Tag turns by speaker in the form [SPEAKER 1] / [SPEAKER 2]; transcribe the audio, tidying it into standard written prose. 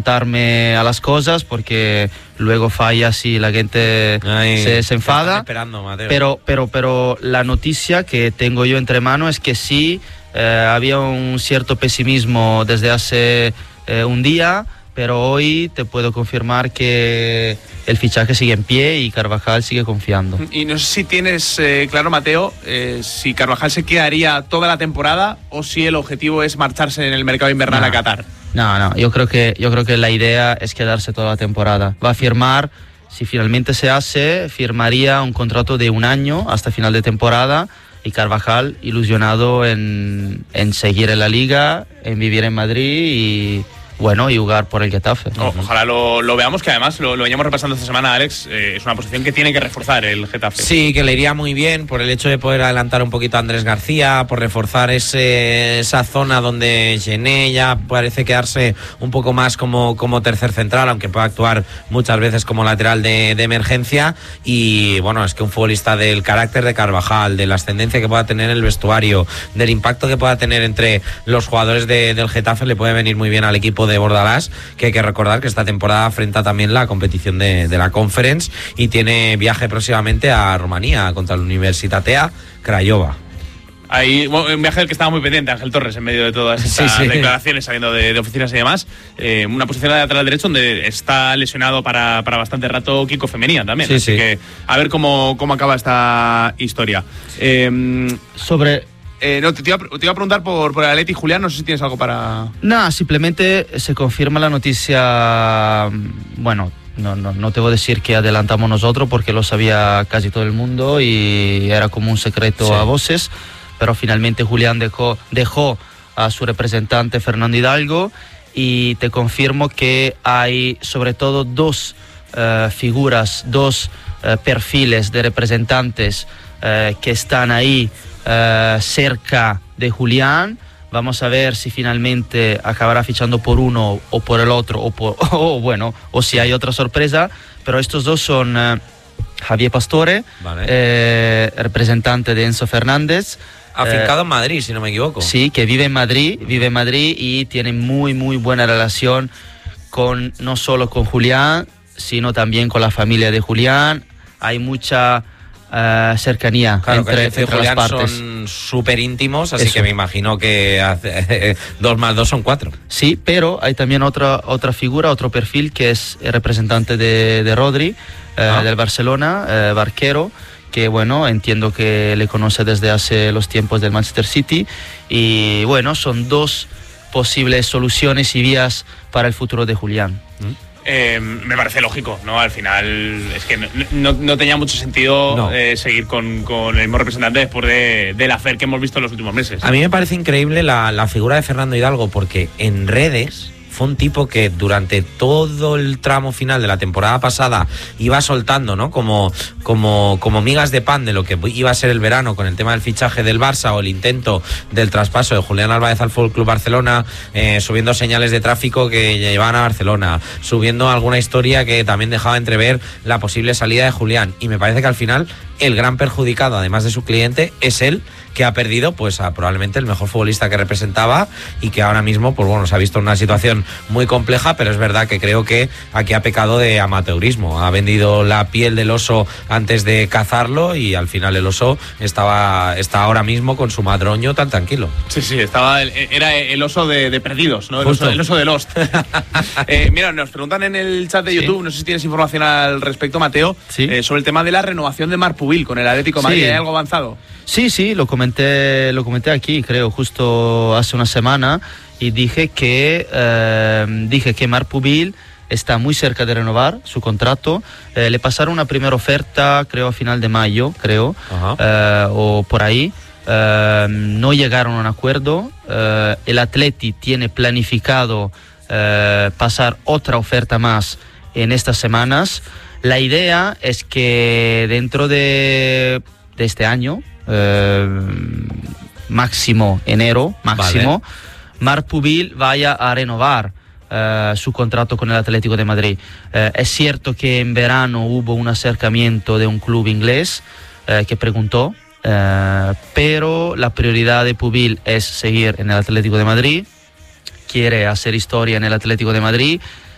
[SPEAKER 1] adelantarme a las cosas porque luego falla si la gente se enfada.
[SPEAKER 2] Esperando, Mateo.
[SPEAKER 1] Pero la noticia que tengo yo entre manos es que sí, había un cierto pesimismo desde hace un día, pero hoy te puedo confirmar que el fichaje sigue en pie y Carvajal sigue confiando.
[SPEAKER 3] Y no sé si tienes claro, Mateo, si Carvajal se quedaría toda la temporada o si el objetivo es marcharse en el mercado invernal a Qatar.
[SPEAKER 1] No, yo creo que la idea es quedarse toda la temporada. Va a firmar, si finalmente se hace, firmaría un contrato de 1 año hasta final de temporada, y Carvajal ilusionado en seguir en la liga, en vivir en Madrid y jugar por el Getafe.
[SPEAKER 3] Ojalá lo veamos, que además lo veníamos repasando esta semana, Alex. Es una posición que tiene que reforzar el Getafe.
[SPEAKER 2] Sí, que le iría muy bien por el hecho de poder adelantar un poquito a Andrés García, por reforzar esa zona donde Gené ya parece quedarse un poco más como tercer central, aunque pueda actuar muchas veces como lateral de emergencia. Y bueno, es que un futbolista del carácter de Carvajal, de la ascendencia que pueda tener en el vestuario, del impacto que pueda tener entre los jugadores del Getafe, le puede venir muy bien al equipo de Bordalás, que hay que recordar que esta temporada afronta también la competición de la Conference y tiene viaje próximamente a Rumanía contra la Universitatea Craiova.
[SPEAKER 3] Hay un viaje del que estaba muy pendiente Ángel Torres en medio de todas estas declaraciones saliendo de oficinas y demás. Una posición de lateral derecho donde está lesionado para bastante rato Kiko Femenía también. Así que a ver cómo acaba esta historia. No, te iba a preguntar por el Atleti, Julián, no sé si tienes algo para...
[SPEAKER 1] No, simplemente se confirma la noticia. Bueno, no te voy a decir que adelantamos nosotros porque lo sabía casi todo el mundo y era como un secreto a voces, pero finalmente Julián dejó a su representante Fernando Hidalgo, y te confirmo que hay sobre todo dos figuras, dos perfiles de representantes que están ahí cerca de Julián. Vamos a ver si finalmente acabará fichando por uno o por el otro o si hay otra sorpresa, pero estos dos son Javier Pastore, representante de Enzo Fernández,
[SPEAKER 2] afincado en Madrid, si no me equivoco.
[SPEAKER 1] Sí, que vive en Madrid y tiene muy muy buena relación no solo con Julián, sino también con la familia de Julián. Hay mucha cercanía entre
[SPEAKER 2] Julián,
[SPEAKER 1] las partes.
[SPEAKER 2] Son súper íntimos, así que me imagino que 2 más 2 son 4.
[SPEAKER 1] Sí, pero hay también otra figura, otro perfil, que es el representante de Rodri, del Barcelona, Barquero, que bueno, entiendo que le conoce desde hace los tiempos del Manchester City, y bueno, son dos posibles soluciones y vías para el futuro de Julián.
[SPEAKER 3] Me parece lógico, ¿no? Al final es que no tenía mucho sentido seguir con el mismo representante después del affair que hemos visto en los últimos meses.
[SPEAKER 2] A mí me parece increíble la figura de Fernando Hidalgo, porque en redes fue un tipo que durante todo el tramo final de la temporada pasada iba soltando, ¿no? Como migas de pan de lo que iba a ser el verano con el tema del fichaje del Barça o el intento del traspaso de Julián Álvarez al FC Barcelona, subiendo señales de tráfico que llevaban a Barcelona, subiendo alguna historia que también dejaba entrever la posible salida de Julián, y me parece que al final el gran perjudicado, además de su cliente, es él, que ha perdido pues a probablemente el mejor futbolista que representaba, y que ahora mismo pues bueno, se ha visto en una situación muy compleja, pero es verdad que creo que aquí ha pecado de amateurismo, ha vendido la piel del oso antes de cazarlo, y al final el oso está ahora mismo con su madroño tan tranquilo.
[SPEAKER 3] Sí, era el oso de perdidos, ¿no? El oso de Lost. Mira, nos preguntan en el chat de YouTube, no sé si tienes información al respecto, Mateo, sobre el tema de la renovación de Marc Pubil con el Atlético de Madrid. ¿Hay algo avanzado?
[SPEAKER 1] Sí, lo comenté aquí, creo, justo hace una semana, y dije que Marc Pubil está muy cerca de renovar su contrato. Le pasaron una primera oferta, creo, a final de mayo, o por ahí. No llegaron a un acuerdo. El Atleti tiene planificado pasar otra oferta más en estas semanas. La idea es que dentro de este año, máximo enero, Marc Pubil vaya a renovar su contrato con el Atlético de Madrid. Es cierto que en verano hubo un acercamiento de un club inglés que preguntó, pero la prioridad de Pubil es seguir en el Atlético de Madrid, quiere hacer historia en el Atlético de Madrid,